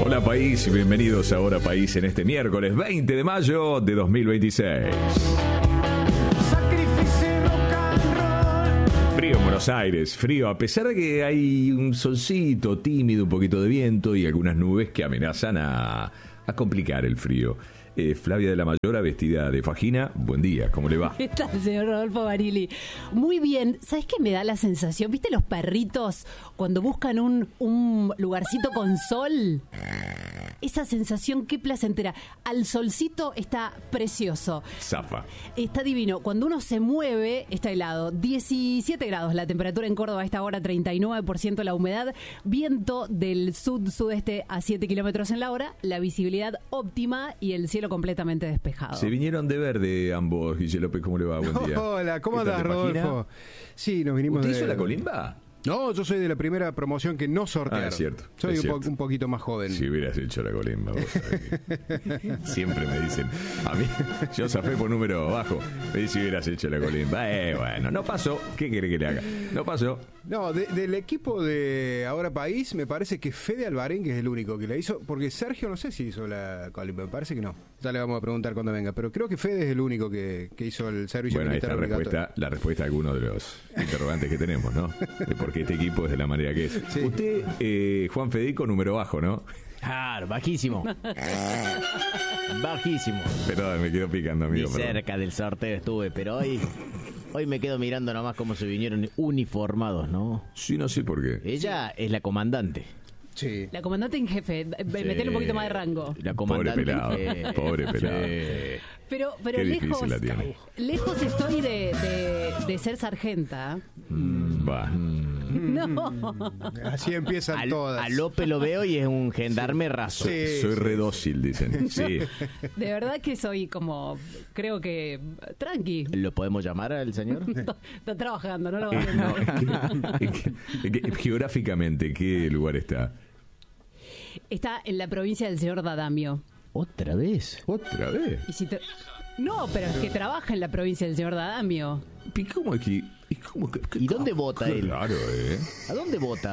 Hola país, bienvenidos a Hora País en este miércoles 20 de mayo de 2026. Frío en Buenos Aires, frío, a pesar de que hay un solcito tímido, un poquito de viento y algunas nubes que amenazan a complicar el frío. Flavia de la Mayora, vestida de fajina, buen día, ¿cómo le va? ¿Qué tal, señor Rodolfo Barili? Muy bien, ¿sabes qué me da la sensación? ¿Viste los perritos cuando buscan un lugarcito con sol? Esa sensación, qué placentera. Al solcito está precioso. Zafa. Está divino. Cuando uno se mueve, está helado. 17 grados la temperatura en Córdoba a esta hora, 39% la humedad, viento del sud-sudeste a 7 kilómetros en la hora, la visibilidad óptima y el cielo completamente despejado. Se vinieron de verde ambos, Guille López, ¿cómo le va? Buen día. Hola, ¿cómo andás, Rodolfo? Sí, nos vinimos ¿Usted de... hizo la colimba? No, yo soy de la primera promoción que no sortearon. Es cierto. Soy es cierto. un poquito más joven. Si hubieras hecho la colimba, vos sabés que siempre me dicen, a mí, yo zafé por número bajo, me dice si hubieras hecho la colimba. Bueno, no pasó, ¿qué quiere que le haga? No pasó. No, del equipo de Ahora País, me parece que Fede Alvarín, que es el único que la hizo, porque Sergio no sé si hizo la colimba, me parece que no. Ya le vamos a preguntar cuando venga, pero creo que Fede es el único que hizo el servicio militar obligatorio. Bueno, la respuesta a alguno de los interrogantes que tenemos, ¿no? De por qué este equipo es de la manera que es. Sí. Usted, Juan Federico, número bajo, ¿no? Claro, bajísimo. Bajísimo. Perdón, me quedo picando, amigo. Ni cerca del sorteo estuve, pero hoy me quedo mirando nomás cómo se vinieron uniformados, ¿no? Sí, no sé por qué. Ella es la comandante. Sí. La comandante en jefe, metele un poquito más de rango. La comandante. Pobre pelado. Pero qué lejos, la tiene. Lejos estoy de ser sargenta. Va. No. Así empiezan todas. A López lo veo y es un gendarme raso. Sí. Soy redócil, dicen. Sí. De verdad que soy como, creo que, tranqui. ¿Lo podemos llamar al señor? Está trabajando, no lo va a No, hacer. geográficamente, ¿qué lugar está? Está en la provincia del señor Dadamio. ¿Otra vez? ¿Otra vez? No, pero es que trabaja en la provincia del señor Dadamio. ¿Y cómo es que...? ¿Y dónde vota él? Claro, ¿eh? ¿A dónde vota?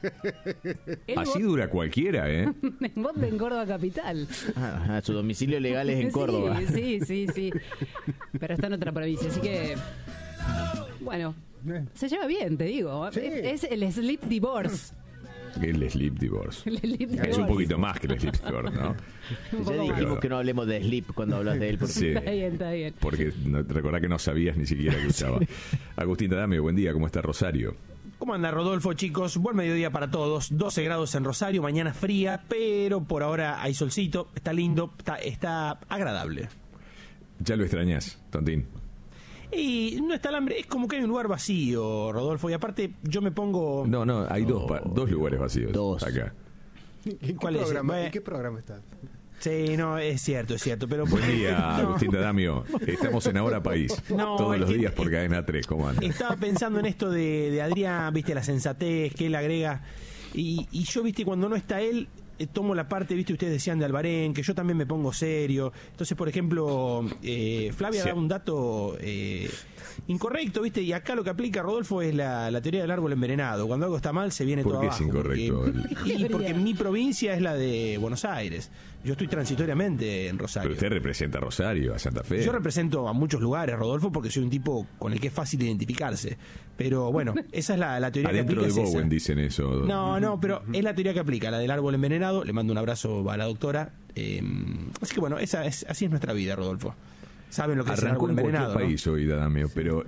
Así dura cualquiera, ¿eh? Vota en Córdoba capital. Su domicilio legal es en Córdoba. Sí. Pero está en otra provincia, así que... Bueno, se lleva bien, te digo. Sí. Es el sleep divorce. El sleep divorce. El sleep Es divorce. un poquito más que el sleep divorce, ¿no? Ya dijimos que no hablemos de sleep cuando hablas de él. Porque... Sí. Está bien. Porque recordá que no sabías ni siquiera que usaba. Agustín Tadame, buen día, ¿cómo está Rosario? ¿Cómo anda, Rodolfo, chicos? Buen mediodía para todos. 12 grados en Rosario, mañana fría, pero por ahora hay solcito, está lindo, está agradable. ¿Ya lo extrañás, Tontín? Y no está el hambre, es como que hay un lugar vacío, Rodolfo, y aparte yo me pongo... No, hay dos lugares vacíos. Dos. Acá. ¿Cuál es? ¿En qué programa está? Sí, no, es cierto, pero... Buen día, Agustín Tadamio. Estamos en Ahora País. No, todos es los que- días por Cadena 3, ¿cómo anda? Estaba pensando en esto de Adrián, viste, la sensatez que él agrega, y yo, viste, cuando no está él... tomo la parte, viste, ustedes decían de Albarén, que yo también me pongo serio. Entonces, por ejemplo, Flavia Sí. da un dato incorrecto, viste, y acá lo que aplica Rodolfo es la teoría del árbol envenenado. Cuando algo está mal, se viene ¿Por todo qué abajo. es incorrecto? Porque mi provincia es la de Buenos Aires. Yo estoy transitoriamente en Rosario. Pero usted representa a Rosario, a Santa Fe. Yo represento a muchos lugares, Rodolfo, porque soy un tipo con el que es fácil identificarse. Pero bueno, esa es la teoría Adentro que de aplica. es esa. Bowen dicen eso. No, pero es la teoría que aplica, la del árbol envenenado. Le mando un abrazo a la doctora. Así que bueno, así es nuestra vida, Rodolfo. Saben lo que es el Arrancó árbol en cualquier envenenado, ¿no? país hoy, Dadamio, pero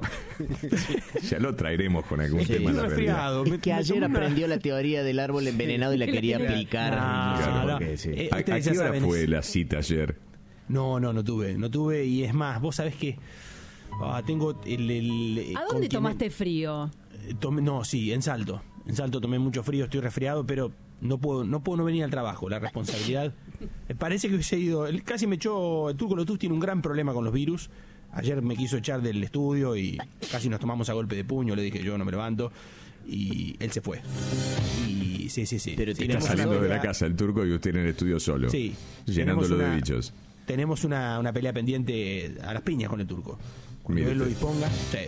ya lo traeremos con algún Sí, tema de la realidad. resfriado. Es que Me ayer tomé una- aprendió la teoría del árbol envenenado y la quería aplicar. No, No sé no, por no. qué, sí. ¿A Ustedes qué ya hora saben, fue la cita ayer? No tuve. Y es más, vos sabés que tengo el ¿A dónde tomaste frío? Sí, en Salto. En Salto tomé mucho frío, estoy resfriado, pero no puedo no venir al trabajo. La responsabilidad. Parece que hubiese ido. Casi me echó. El Turco Lotus tiene un gran problema con los virus. Ayer me quiso echar del estudio y casi nos tomamos a golpe de puño. Le dije, yo no me levanto. Y él se fue. Y sí. Pero Está tenemos saliendo una de la pelea- casa el Turco y usted en el estudio solo. Sí. Llenándolo Tenemos de una- bichos. Tenemos una pelea pendiente a las piñas con el Turco. Cuando Mire él lo usted. disponga. Sí.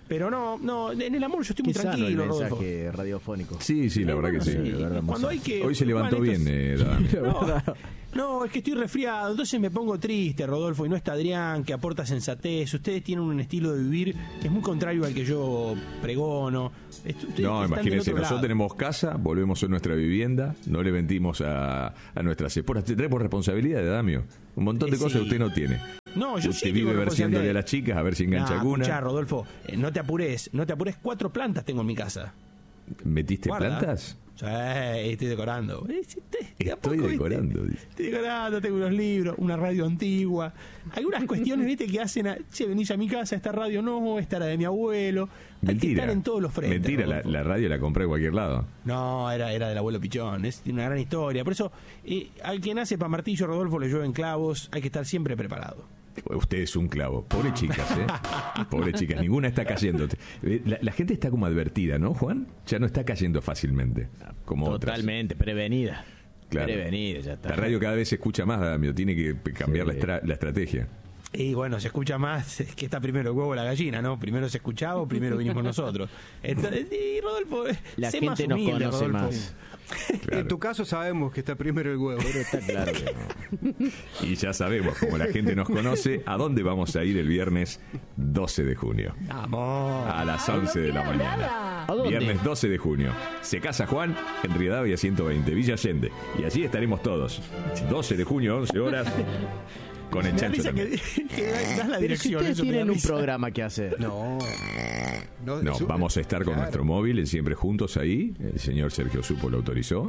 Pero no, en el amor yo estoy muy Qué sano el tranquilo, mensaje Rodolfo. radiofónico. Sí, la verdad que sí. Cuando hay que... Hoy se levantó Juan, bien, No, es que estoy resfriado, entonces me pongo triste, Rodolfo, y no está Adrián, que aporta sensatez. Ustedes tienen un estilo de vivir que es muy contrario al que yo pregono. Ustedes No, están del imagínense, otro nosotros lado. tenemos casa, volvemos a nuestra vivienda, no le mentimos a nuestras esposas. Tenemos responsabilidad, Damio. Un montón de Sí. cosas que usted no tiene. No, yo Usted sí vive tengo versiéndole a responsabilidad. las chicas a ver si engancha alguna. Escuchá, Rodolfo, no te apures, 4 plantas tengo en mi casa. ¿Metiste Guarda. plantas? Sí, estoy decorando. De a Estoy poco, ¿viste? decorando, dice. Estoy decorando, tengo unos libros, una radio antigua. Algunas cuestiones, viste, que hacen che, venís a mi casa, esta radio no, esta era de mi abuelo. Hay que Mentira. estar en todos los frentes. Mentira, Rodolfo. la radio la compré en cualquier lado. No, era del abuelo Pichón, es una gran historia. Por eso, al que nace pa' martillo, Rodolfo, le llueven clavos, hay que estar siempre preparado. Usted es un clavo. Pobre chicas, Pobre chicas, ninguna está cayendo. La gente está como advertida, ¿no, Juan? Ya no está cayendo fácilmente, como Totalmente, prevenida. Claro. Prevenida, ya está. otras. La radio cada vez se escucha más, Damio. Tiene que cambiar Sí. la estrategia. Y bueno, se escucha más, es que está primero el huevo o la gallina, ¿no? Primero se escuchaba o primero vinimos nosotros. Entonces, y Rodolfo, La sé gente más nos humilde, conoce Rodolfo. más. Claro. En tu caso sabemos que está primero el huevo. Pero está claro que no. Y ya sabemos, como la gente nos conoce, a dónde vamos a ir el viernes 12 de junio. Vamos. A las 11 de la mañana. Nada. ¿A dónde? Viernes 12 de junio. Se casa Juan en Rivadavia 120, Villa Allende. Y allí estaremos todos. 12 de junio, 11 horas. Con el Me da chancho risa también. que das la Pero si dirección. ustedes eso me da tienen un risa. programa que hacer. No. No, es un- vamos a estar con Claro. nuestro móvil, el siempre juntos ahí. El señor Sergio Supo lo autorizó.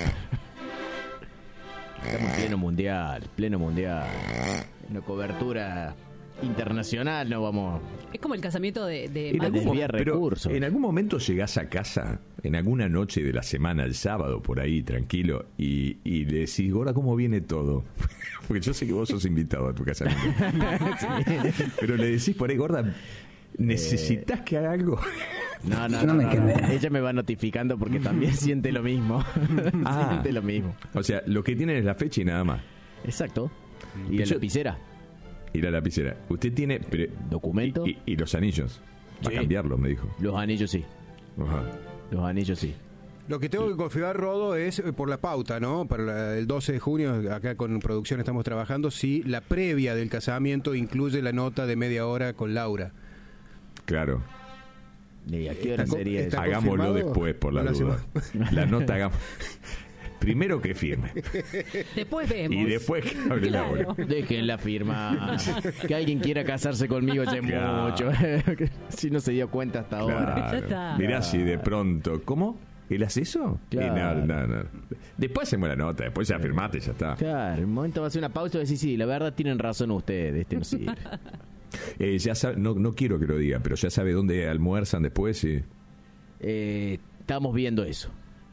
Estamos en pleno mundial. Una cobertura internacional, no vamos Es como el casamiento de En Max. algún, desviar pero recursos. en algún momento llegás a casa, en alguna noche de la semana, el sábado, por ahí, tranquilo, y le decís, Gorda, ¿cómo viene todo? Porque yo sé que vos sos invitado a tu casamiento. Pero le decís por ahí, Gorda, ¿necesitas que haga algo? No. Ella me va notificando porque también siente lo mismo. Ah. Siente lo mismo. O sea, lo que tienen es la fecha y nada más. Exacto. Y Yo- la lapicera. Y la lapicera. Usted tiene... ¿Documento? Y los anillos. Va a Sí. cambiarlos, me dijo. Los anillos sí. Ajá. Los anillos sí. Lo que tengo que confirmar, Rodo, es por la pauta, ¿no? Para el 12 de junio, acá con producción estamos trabajando, si la previa del casamiento incluye la nota de media hora con Laura. Claro. ¿Y a qué hora Está co- sería está eso? Hagámoslo confirmado? después, por la ¿O la duda. La nota hagamos... Primero que firme. Después vemos. Y después que hable Claro. Laura. Dejen la firma. Que alguien quiera casarse conmigo ya es Claro. mucho. Si no se dio cuenta hasta ahora. Ya está. Mirá si de pronto... ¿Cómo? ¿Él hace eso? Claro. Y no. Después hacemos la nota, después ya firmaste, ya está. Claro, en un momento va a hacer una pausa y va a decir, sí, la verdad tienen razón ustedes, este no sirve. Ya sabe, no quiero que lo diga, pero ya sabe dónde almuerzan después. Sí. Estamos viendo eso.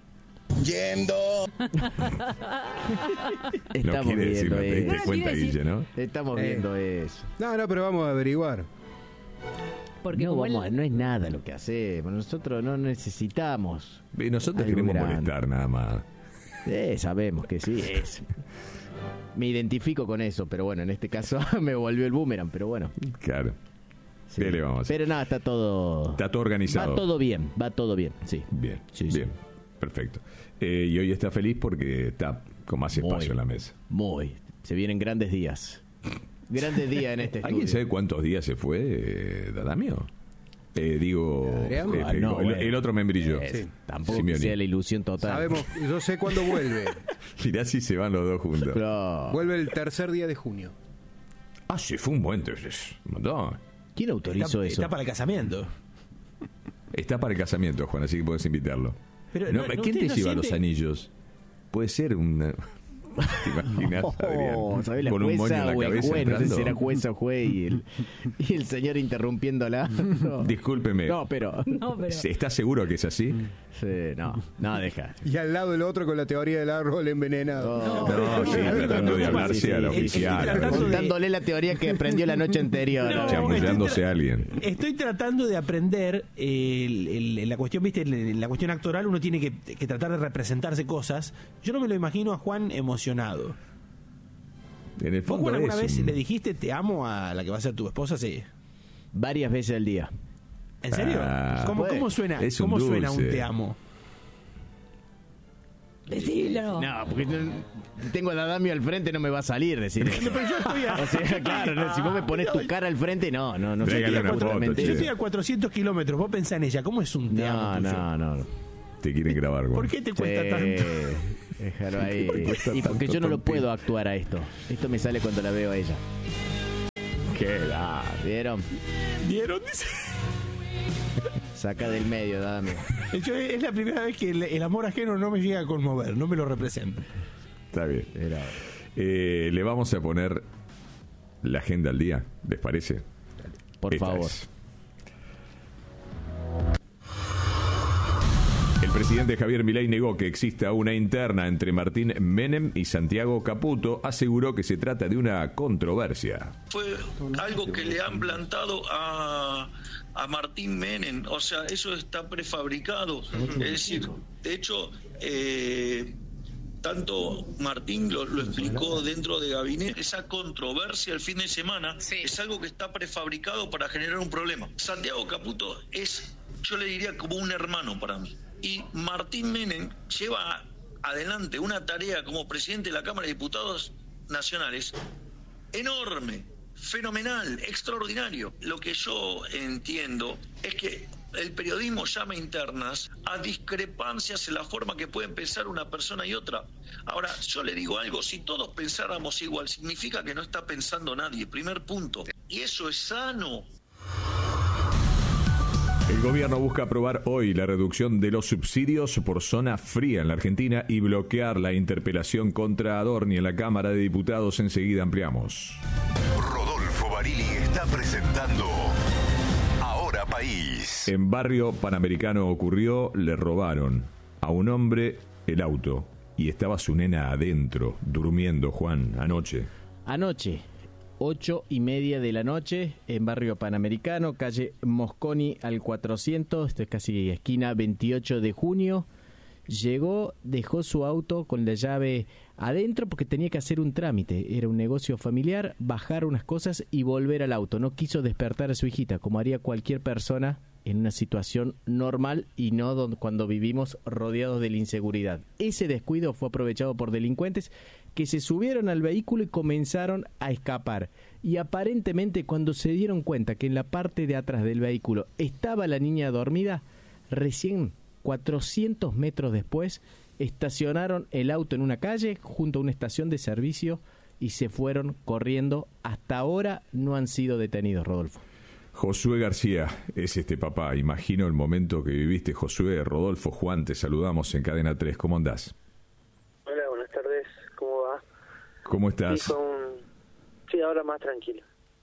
No Estamos quiere decirlo, viendo te diste eso. cuenta, quiere decir- Guille, ¿no? Estamos viendo eso. No, pero vamos a averiguar. Porque No, como vamos, él- no es nada lo que hacemos. Nosotros no necesitamos. Y nosotros Algo queremos grande. molestar nada más. Sabemos que sí es. Me identifico con eso, pero bueno, en este caso me volvió el boomerang, pero bueno. Claro. sí. ¿Qué le vamos a hacer? Pero nada, está todo organizado. va todo bien, sí. Bien, Sí, sí. bien. Perfecto. Y hoy está feliz porque está con más Muy. espacio en la mesa. Se vienen grandes días. Grandes días en este ¿Alguien estudio. sabe cuántos días se fue, Dadamio? Adrián. No, el bueno. otro membrillo. Sí. Tampoco Simeoni. que sea la ilusión total. Sabemos, yo sé cuándo vuelve. Mirá si se van los dos juntos. Pero, Vuelve el tercer día de junio. Ah, sí, fue un buen... Un montón. ¿quién autorizó eso? Está para el casamiento. Está para el casamiento, Juan, así que puedes invitarlo. Pero No, no, ¿quién ¿usted te no lleva los siente? anillos? Puede ser una... ¿Te imaginas, Adrián? ¿Sabés la Con un moño jueza en la o el cabeza juez? No sé si entrando? era jueza o juez y el señor interrumpiéndola. No. Discúlpeme. No, pero... No, pero ¿Estás seguro que es así? Sí, no, deja. Y al lado el otro con la teoría del árbol envenenado. No, sí, tratando de hablarse Sí, a la sí, oficial. sí, a ver, tratando de- Contándole la teoría que aprendió la noche anterior. No, chamullándose a alguien. Estoy tratando de aprender la cuestión, viste, la cuestión actoral uno tiene que tratar de representarse cosas. Yo no me lo imagino a Juan emocionado. En el ¿Vos, fondo Juan, alguna es vez un- le dijiste te amo a la que va a ser tu esposa? Sí. Varias veces al día. ¿En serio? Ah, ¿Cómo suena? es un ¿Cómo suena dulce. un te amo? Decilo. No, porque tengo a Damio al frente, no me va a salir decir eso. Pero yo estoy a... O sea, claro, no, si vos me pones tu cara al frente, no Tráigale sé. una foto, Yo che. estoy a 400 kilómetros. Vos pensás en ella. ¿Cómo es un te amo tuyo? No. Te quieren grabar, güey. ¿Por qué te cuesta tanto? Déjalo ahí. cuesta Y porque tanto, yo no lo Tontín? puedo actuar a esto. Esto me sale cuando la veo a ella. ¿Qué da? ¿Vieron? ¿Vieron? Dice. Saca del medio, Damio. Es la primera vez que el amor ajeno no me llega a conmover, no me lo representa. Está bien. Era- Le vamos a poner la agenda al día, ¿les parece? Por Esta favor. es. El presidente Javier Milei negó que exista una interna entre Martín Menem y Santiago Caputo. Aseguró que se trata de una controversia. Fue algo que le han plantado a Martín Menem, o sea, eso está prefabricado. Es decir, de hecho, tanto Martín lo explicó dentro de gabinete, esa controversia el fin de semana es algo que está prefabricado para generar un problema. Santiago Caputo es, yo le diría, como un hermano para mí. Y Martín Menem lleva adelante una tarea como presidente de la Cámara de Diputados Nacionales enorme, fenomenal, extraordinario. Lo que yo entiendo es que el periodismo llama internas a discrepancias en la forma que pueden pensar una persona y otra. Ahora, yo le digo algo, si todos pensáramos igual, significa que no está pensando nadie, primer punto. Y eso es sano. El gobierno busca aprobar hoy la reducción de los subsidios por zona fría en la Argentina y bloquear la interpelación contra Adorni en la Cámara de Diputados. Enseguida ampliamos. Rodolfo Barili está presentando Ahora País. En Barrio Panamericano ocurrió, le robaron a un hombre el auto y estaba su nena adentro, durmiendo, Juan, anoche. Anoche, 8:30 de la noche, en Barrio Panamericano, calle Mosconi al 400, esto es casi esquina 28 de junio. Llegó, dejó su auto con la llave adentro porque tenía que hacer un trámite. Era un negocio familiar, bajar unas cosas y volver al auto. No quiso despertar a su hijita, como haría cualquier persona en una situación normal y no cuando vivimos rodeados de la inseguridad. Ese descuido fue aprovechado por delincuentes que se subieron al vehículo y comenzaron a escapar. Y aparentemente cuando se dieron cuenta que en la parte de atrás del vehículo estaba la niña dormida, recién 400 metros después estacionaron el auto en una calle junto a una estación de servicio y se fueron corriendo. Hasta ahora no han sido detenidos, Rodolfo. Josué García es este papá. Imagino el momento que viviste, Josué. Rodolfo, Juan, te saludamos en Cadena 3. ¿Cómo andás? Hola, buenas tardes. ¿Cómo va? ¿Cómo estás? Sí, ahora más tranquilo.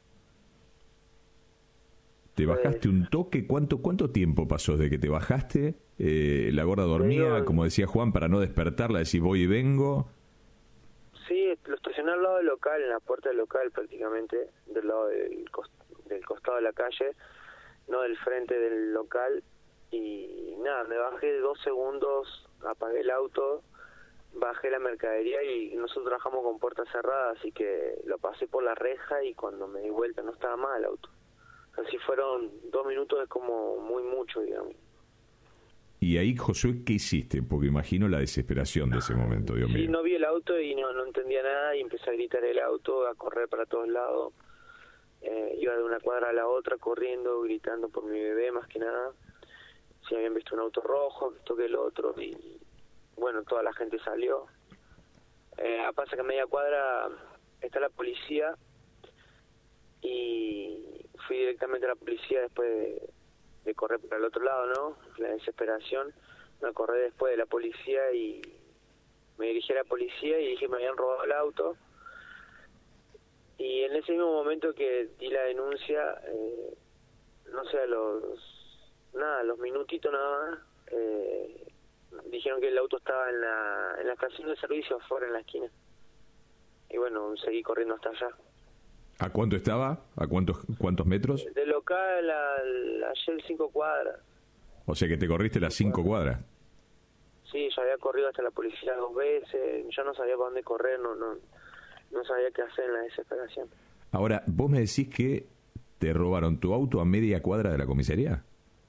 ¿Te bajaste un toque? ¿Cuánto tiempo pasó desde que te bajaste? ¿La gorda dormía, como decía Juan, para no despertarla, decir voy y vengo? Sí, lo estacioné al lado del local, en la puerta del local prácticamente, del lado del costado de la calle, no del frente del local. Y nada, me bajé 2 segundos, apagué el auto, bajé la mercadería y nosotros trabajamos con puertas cerradas, así que lo pasé por la reja y cuando me di vuelta no estaba más el auto. Así fueron 2 minutos, es como muy mucho, digamos. Y ahí, Josué, ¿qué hiciste? Porque imagino la desesperación de ese momento, Dios Sí, mío. no vi el auto y no entendía nada y empecé a gritar el auto, a correr para todos lados. Iba de una cuadra a la otra corriendo, gritando por mi bebé más que nada. Si habían visto un auto rojo, esto que el otro, y bueno, toda la gente salió. Pasa que a media cuadra está la policía y fui directamente a la policía después de correr para el otro lado, ¿no? La desesperación. Me acordé después de la policía y me dirigí a la policía y dije que me habían robado el auto. Y en ese mismo momento que di la denuncia, no sé, a los minutitos nada más, dijeron que el auto estaba en la estación de servicio afuera, en la esquina. Y bueno, seguí corriendo hasta allá. ¿A cuánto estaba? ¿A cuántos metros? Del local ayer 5 cuadras. O sea que te corriste las 5 cuadras. Sí, ya había corrido hasta la policía 2 veces, ya no sabía para dónde correr, no sabía qué hacer en la desesperación. Ahora, vos me decís que te robaron tu auto a media cuadra de la comisaría.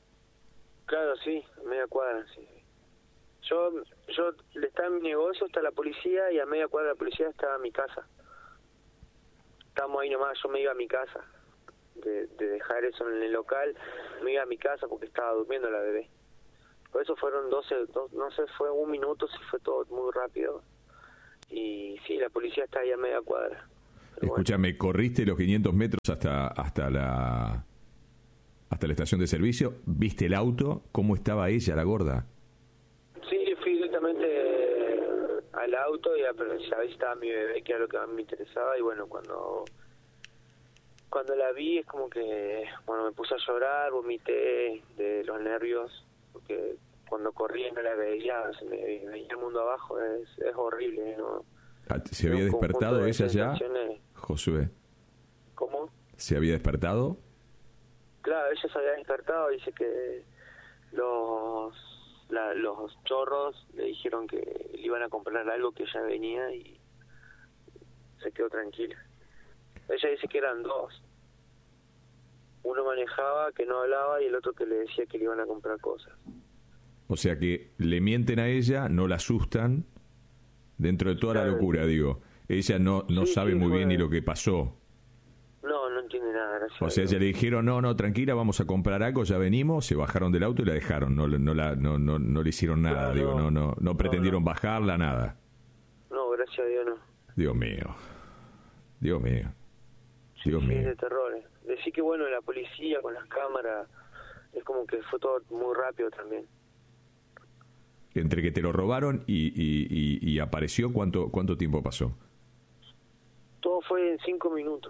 Claro, sí, media cuadra, sí. Yo estaba en mi negocio, está la policía, y a media cuadra de la policía estaba mi casa. Estábamos ahí nomás, yo me iba a mi casa. De dejar eso en el local, me iba a mi casa porque estaba durmiendo la bebé. Por eso fueron 12, no sé, fue un minuto, sí, fue todo muy rápido. Y sí, la policía está ahí a media cuadra. Pero escúchame, bueno. ¿Corriste los 500 metros hasta la estación de servicio? ¿Viste el auto? ¿Cómo estaba ella, la gorda? Sí, fui directamente al auto y a ver si estaba mi bebé, que era lo que más me interesaba. Y bueno, cuando la vi es como que, bueno, me puse a llorar, vomité de los nervios, porque cuando corrí no la veía, se me veía el mundo abajo, es horrible, ¿no? ¿Se había despertado ella ya, Josué? ¿Cómo? ¿Se había despertado? Claro, ella se había despertado, dice que los chorros le dijeron que le iban a comprar algo, que ella venía, y se quedó tranquila. Ella dice que eran dos. Uno manejaba, que no hablaba, y el otro que le decía que le iban a comprar cosas. O sea que le mienten a ella, no la asustan, dentro de toda la locura, digo. Ella no sabe muy bien ni lo que pasó. No entiende nada, gracias. O sea, ella le dijeron, no, tranquila, vamos a comprar algo, ya venimos, se bajaron del auto y la dejaron, no le hicieron nada, claro, digo, no pretendieron bajarla, nada. No, gracias a Dios no. Dios mío. Sí, es de terror. Decir que bueno, la policía con las cámaras, es como que fue todo muy rápido también. Entre que te lo robaron y apareció, ¿cuánto tiempo pasó? Todo fue en 5 minutos.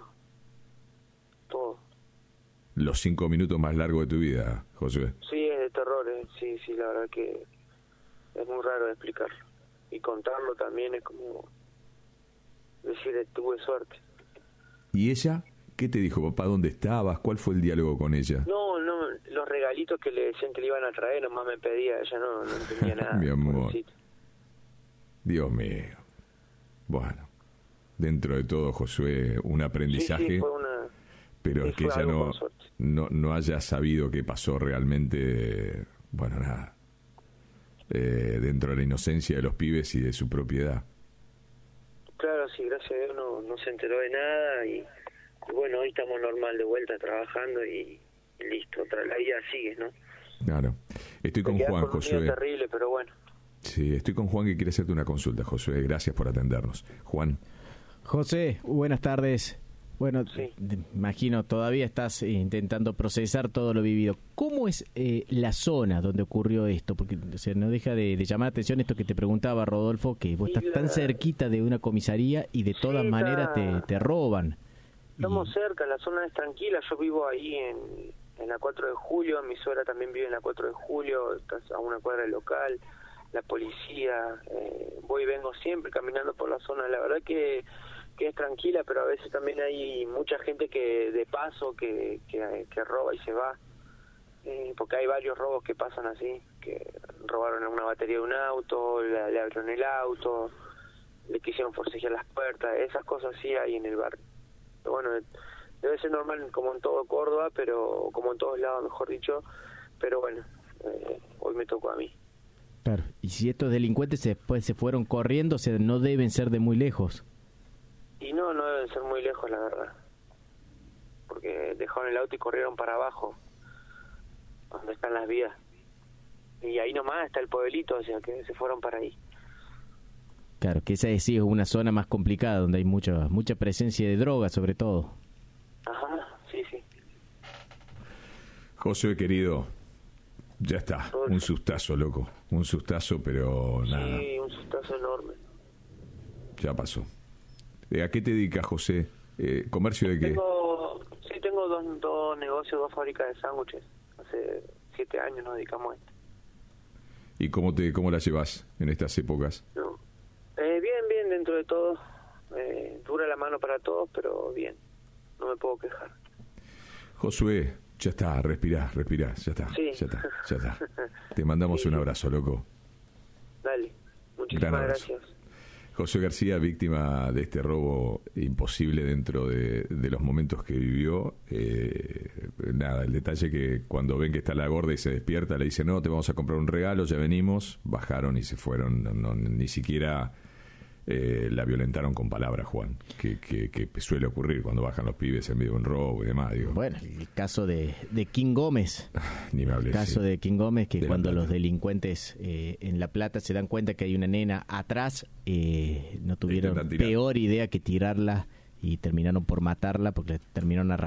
Todo. Los 5 minutos más largos de tu vida, Josué. Sí, es de terror, sí, la verdad que es muy raro de explicarlo. Y contarlo también es como decir, tuve suerte. ¿Y ella? ¿Qué te dijo, papá? ¿Dónde estabas? ¿Cuál fue el diálogo con ella? No, los regalitos que le decían que le iban a traer, nomás me pedía, ella no entendía nada. Mi amor. Pobrecito. Dios mío. Bueno, dentro de todo, Josué, un aprendizaje. Sí, fue una... Pero es que ella no haya sabido qué pasó realmente, bueno, nada. Dentro de la inocencia de los pibes y de su propiedad. Claro, sí, gracias a Dios no se enteró de nada y bueno, hoy estamos normal de vuelta trabajando y listo, la vida sigue, ¿no? Claro. Estoy con Juan, Josué. Es terrible, pero bueno. Sí, estoy con Juan que quiere hacerte una consulta, Josué. Gracias por atendernos. Juan. José, buenas tardes. Bueno, sí. Imagino todavía estás intentando procesar todo lo vivido. ¿Cómo es la zona donde ocurrió esto? Porque no deja de llamar la atención esto que te preguntaba Rodolfo, que vos estás tan cerquita de una comisaría y de todas maneras te roban. Estamos cerca, la zona es tranquila. Yo vivo ahí en la 4 de julio, mi suegra también vive en la 4 de julio, está a una cuadra del local, la policía, voy y vengo siempre caminando por la zona. La verdad que es tranquila, pero a veces también hay mucha gente que de paso que roba y se va, porque hay varios robos que pasan así, que robaron una batería de un auto, le abrieron el auto, le quisieron forcejear las puertas, esas cosas sí hay en el barrio. Pero bueno, debe ser normal como en todo Córdoba, pero como en todos lados, mejor dicho, pero bueno, hoy me tocó a mí. Claro, y si estos delincuentes después se fueron corriendo, o sea, no deben ser de muy lejos. Y no deben ser muy lejos, la verdad. Porque dejaron el auto y corrieron para abajo, donde están las vías. Y ahí nomás está el pueblito, o sea, que se fueron para ahí. Claro, que esa sí es una zona más complicada, donde hay mucha presencia de drogas, sobre todo. Ajá, sí. Josué, querido, ya está. Un sustazo, loco. Un sustazo, pero nada. Sí, un sustazo enorme. Ya pasó. ¿A qué te dedicas, José? ¿Comercio de qué? Tengo dos negocios, 2 fábricas de sándwiches. Hace 7 años nos dedicamos a esto. ¿Y cómo la llevas en estas épocas? No. Bien, dentro de todo. Dura la mano para todos, pero bien. No me puedo quejar. Josué, ya está, respirá, ya está. Sí. Ya está. Te mandamos un abrazo, loco. Dale, muchísimas gracias. José García, víctima de este robo imposible dentro de los momentos que vivió. Nada, el detalle que cuando ven que está la gorda y se despierta, le dice, no, te vamos a comprar un regalo, ya venimos. Bajaron y se fueron. Ni siquiera la violentaron con palabras, Juan, que suele ocurrir cuando bajan los pibes en medio de un robo y demás. Digo. Bueno, el caso de King Gómez. Ni me hables. El caso de King Gómez, que de cuando La Plata. los delincuentes en La Plata se dan cuenta que hay una nena atrás, no tuvieron Intentan tirar. peor idea que tirarla y terminaron por matarla porque la terminaron arrastrando